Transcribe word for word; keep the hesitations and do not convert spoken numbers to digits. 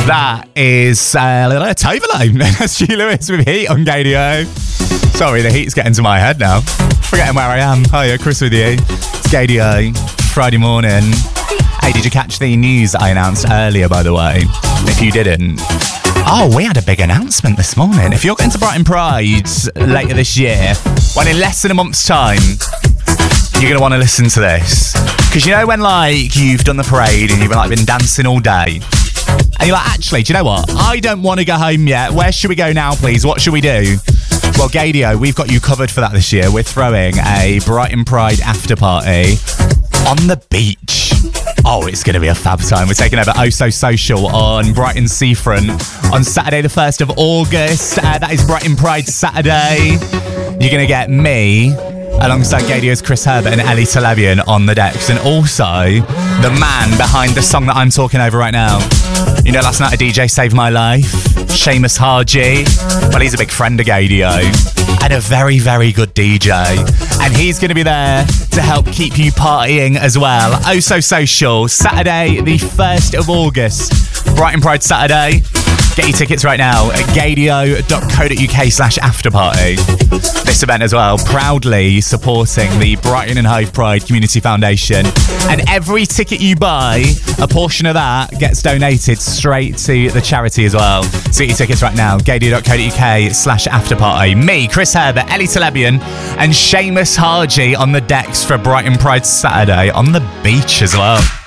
That is uh, Toverlane. That's Stu Lewis with Heat on Gadio. Sorry, the heat's getting to my head now. Forgetting where I am. Hiya, Chris with you. It's Gadio, Friday morning. Hey, did you catch the news I announced earlier, by the way? If you didn't. Oh, we had a big announcement this morning. If you're going to Brighton Pride later this year, when in less than a month's time, you're going to want to listen to this. Because you know when, like, you've done the parade and you've like been dancing all day, and you're like, actually, do you know what? I don't want to go home yet. Where should we go now, please? What should we do? Well, Gadio, we've got you covered for that this year. We're throwing a Brighton Pride after party on the beach. Oh, it's going to be a fab time. We're taking over Oh So Social on Brighton Seafront on Saturday the first of August. Uh, that is Brighton Pride Saturday. You're going to get me alongside Gadio's Chris Herbert and Ellie Talabian on the decks, and also the man behind the song that I'm talking over right now. You know, last night a D J saved my life, Seamus Harji. Well, he's a big friend of Gadio and a very, very good D J, and he's going to be there to help keep you partying as well. Oh So Social, Saturday the first of August, Brighton Pride Saturday. Get your tickets right now at gadio.co.uk slash afterparty. This event as well, proudly supporting the Brighton and Hove Pride Community Foundation. And every ticket you buy, a portion of that gets donated straight to the charity as well. So get your tickets right now, gadio.co.uk slash afterparty. Me, Chris Herbert, Ellie Talabian, and Seamus Harji on the decks for Brighton Pride Saturday on the beach as well.